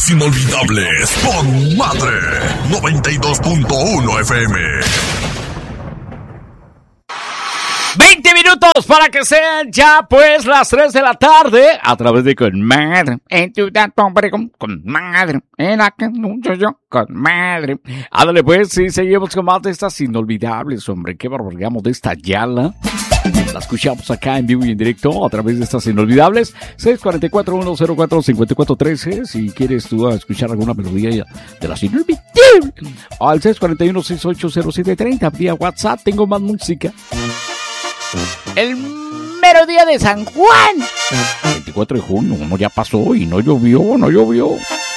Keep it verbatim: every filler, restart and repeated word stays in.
Las Inolvidables con Madre noventa y dos punto uno F M. veinte minutos para que sean ya pues las tres de la tarde a través de Con Madre. En tu hombre con, con Madre. En la que mucho yo con Madre. Ándale pues, sí, seguimos con más de estas inolvidables, hombre. Qué barbaridad de esta Yala. La escuchamos acá en vivo y en directo a través de estas inolvidables. seis cuatro cuatro, uno cero cuatro, cinco cuatro uno tres. Si quieres tú escuchar alguna melodía de las inolvidables. Al seis cuatro uno, seis ocho cero siete tres cero vía WhatsApp. Tengo más música. El mero día de San Juan. veinticuatro de junio, no ya pasó y no llovió, no llovió.